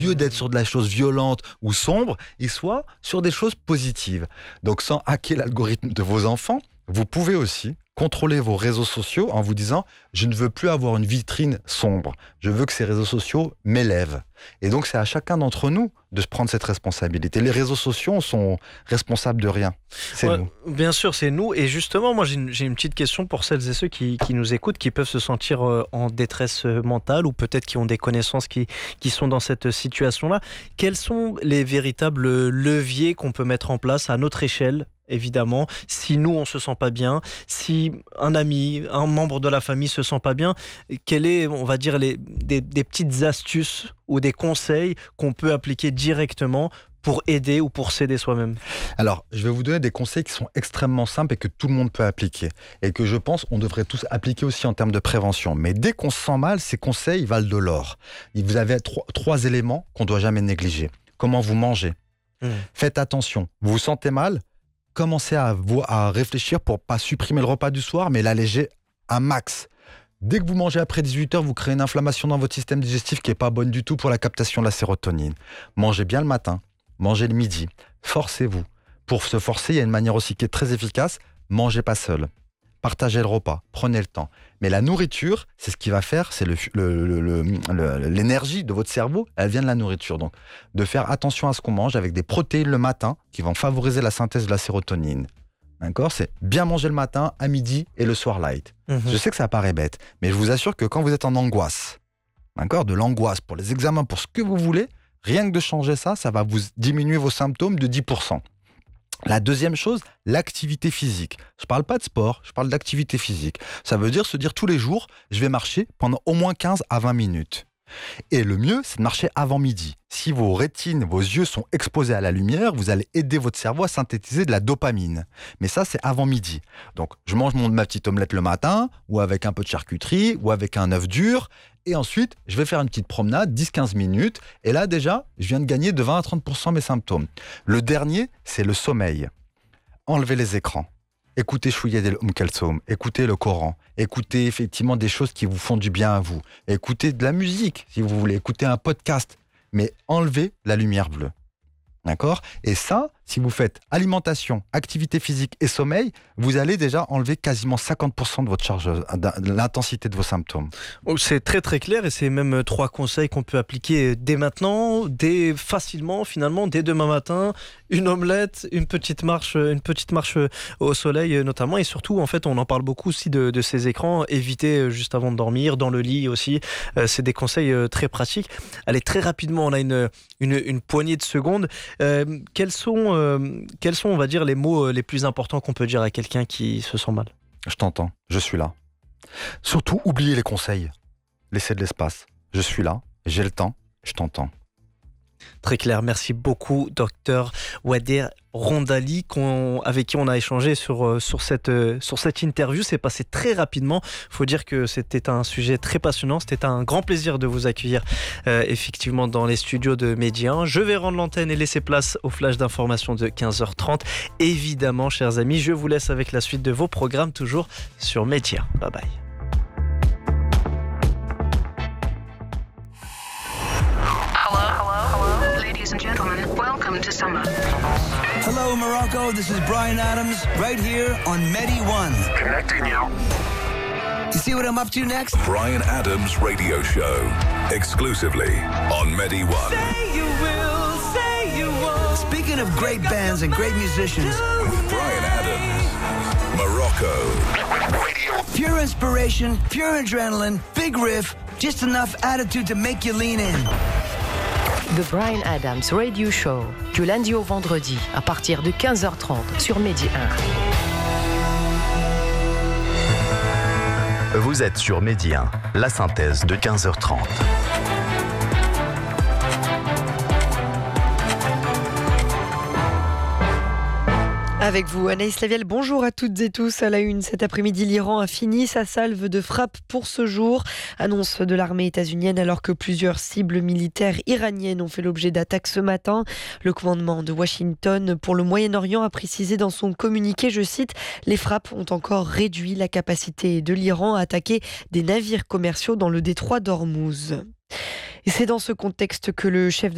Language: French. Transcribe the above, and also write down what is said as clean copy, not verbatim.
lieu d'être sur de la chose violente ou sombre, il soit sur des choses positives. Donc sans hacker l'algorithme de vos enfants, vous pouvez aussi contrôler vos réseaux sociaux en vous disant « je ne veux plus avoir une vitrine sombre, je veux que ces réseaux sociaux m'élèvent ». Et donc c'est à chacun d'entre nous de se prendre cette responsabilité. Les réseaux sociaux sont responsables de rien, c'est nous. Bien sûr, c'est nous. Et justement, moi j'ai une petite question pour celles et ceux qui nous écoutent, qui peuvent se sentir en détresse mentale ou peut-être qui ont des connaissances qui sont dans cette situation-là. Quels sont les véritables leviers qu'on peut mettre en place à notre échelle ? Évidemment, si nous on se sent pas bien, si un ami, un membre de la famille se sent pas bien, quelles est, on va dire, des petites astuces ou des conseils qu'on peut appliquer directement pour aider ou pour s'aider soi-même ? Alors, je vais vous donner des conseils qui sont extrêmement simples et que tout le monde peut appliquer. Et que je pense on devrait tous appliquer aussi en termes de prévention. Mais dès qu'on se sent mal, ces conseils valent de l'or. Vous avez trois éléments qu'on ne doit jamais négliger. Comment vous mangez ? Faites attention. Vous vous sentez mal ? Commencez à réfléchir pour pas supprimer le repas du soir, mais l'alléger à max. Dès que vous mangez après 18h, vous créez une inflammation dans votre système digestif qui n'est pas bonne du tout pour la captation de la sérotonine. Mangez bien le matin, mangez le midi, forcez-vous. Pour se forcer, il y a une manière aussi qui est très efficace, mangez pas seul. Partagez le repas, prenez le temps. Mais la nourriture, c'est ce qui va faire, c'est l'énergie de votre cerveau, elle vient de la nourriture. Donc, de faire attention à ce qu'on mange avec des protéines le matin qui vont favoriser la synthèse de la sérotonine. D'accord ? C'est bien manger le matin, à midi et le soir light. Je sais que ça paraît bête, mais je vous assure que quand vous êtes en angoisse, d'accord, de l'angoisse pour les examens, pour ce que vous voulez, rien que de changer ça, ça va vous diminuer vos symptômes de 10%. La deuxième chose, l'activité physique. Je ne parle pas de sport, je parle d'activité physique. Ça veut dire se dire tous les jours, je vais marcher pendant au moins 15 à 20 minutes. Et le mieux, c'est de marcher avant midi. Si vos rétines, vos yeux sont exposés à la lumière, vous allez aider votre cerveau à synthétiser de la dopamine. Mais ça, c'est avant midi. Donc, je mange ma petite omelette le matin, ou avec un peu de charcuterie, ou avec un œuf dur. Et ensuite, je vais faire une petite promenade, 10-15 minutes. Et là, déjà, je viens de gagner de 20 à 30% mes symptômes. Le dernier, c'est le sommeil. Enlevez les écrans. Écoutez Chouïed El Kalsoum, écoutez le Coran, écoutez effectivement des choses qui vous font du bien à vous. Écoutez de la musique, si vous voulez, écoutez un podcast. Mais enlevez la lumière bleue. D'accord ? Et ça, si vous faites alimentation, activité physique et sommeil, vous allez déjà enlever quasiment 50% de votre charge, de l'intensité de vos symptômes. C'est très très clair et c'est même 3 conseils qu'on peut appliquer dès maintenant, facilement finalement, dès demain matin. Une omelette, une petite marche au soleil notamment, et surtout en fait on en parle beaucoup aussi de ces écrans, éviter juste avant de dormir, dans le lit aussi. C'est des conseils très pratiques. Allez, très rapidement, on a une poignée de secondes. Quels sont, on va dire, les mots les plus importants qu'on peut dire à quelqu'un qui se sent mal ? Je t'entends, je suis là. Surtout, oubliez les conseils. Laissez de l'espace. Je suis là, j'ai le temps, je t'entends. Très clair, merci beaucoup Dr Wader Rondali avec qui on a échangé sur cette interview. C'est passé très rapidement, il faut dire que c'était un sujet très passionnant, c'était un grand plaisir de vous accueillir effectivement dans les studios de Medi 1. Je vais rendre l'antenne et laisser place au flash d'information de 15h30. Évidemment, chers amis, je vous laisse avec la suite de vos programmes toujours sur Medi 1. Bye bye. Ladies and gentlemen, welcome to summer. Hello, Morocco. This is Bryan Adams, right here on Medi 1. Connecting you. You see what I'm up to next? Bryan Adams Radio Show, exclusively on Medi 1. Say you will, say you won't. Speaking of great bands and great musicians, With Bryan Adams, Morocco. Radio. pure inspiration, pure adrenaline, big riff, just enough attitude to make you lean in. The Bryan Adams Radio Show, du lundi au vendredi, à partir de 15h30 sur Medi 1. Vous êtes sur Medi 1, la synthèse de 15h30. Avec vous, Anaïs Lavielle, bonjour à toutes et tous. À la une, cet après-midi, l'Iran a fini sa salve de frappe pour ce jour. Annonce de l'armée états-unienne alors que plusieurs cibles militaires iraniennes ont fait l'objet d'attaques ce matin. Le commandement de Washington pour le Moyen-Orient a précisé dans son communiqué, je cite, « Les frappes ont encore réduit la capacité de l'Iran à attaquer des navires commerciaux dans le détroit d'Ormuz ». Et c'est dans ce contexte que le chef de